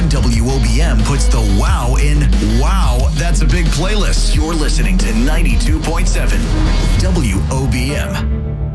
when WOBM puts the wow in Wow, That's a Big Playlist. You're listening to 92.7 WOBM.